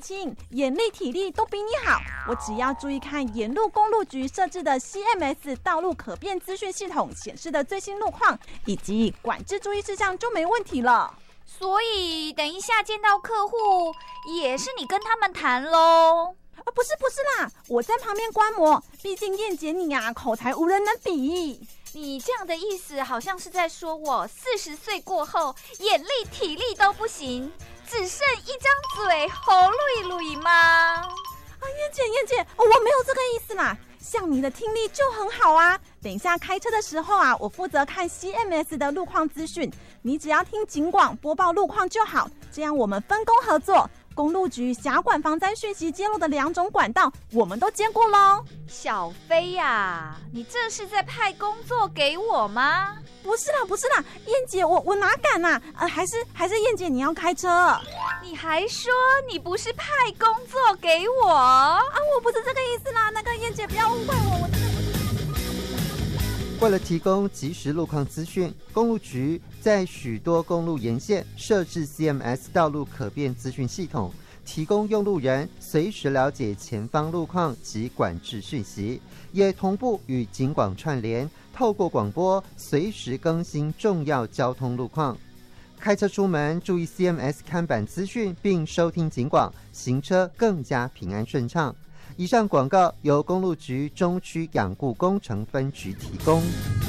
轻，眼力体力都比你好，我只要注意看沿路公路局设置的 CMS 道路可变资讯系统显示的最新路况以及管制注意事项就没问题了。 所以等一下见到客户也是你跟他们谈咯？ 不是啦，我在旁边观摩，毕竟燕姐你口才无人能比。 你这样的意思好像是在说我40岁过后眼力体力都不行，只剩一张嘴喉噜噜吗？ 燕姐，我没有这个意思啦，像你的听力就很好啊。等一下开车的时候我负责看 CMS 的路况资讯，你只要听警广播报路况就好，这样我们分工合作。公路局辖管防灾讯息揭露的2种管道，我们都兼顾咯。 小飞呀，你这是在派工作给我吗？ 不是啦，燕姐，我哪敢啊？还是燕姐你要开车？ 你还说你不是派工作给我我不是这个意思啦，那个燕姐不要误会我真的不是。 为了提供即时路况资讯，公路局在许多公路沿线设置 CMS 道路可变资讯系统，提供用路人随时了解前方路况及管制讯息，也同步与警广串联，透过广播随时更新重要交通路况。开车出门注意 CMS 看板资讯，并收听警广，行车更加平安顺畅。以上广告由公路局中区养护工程分局提供。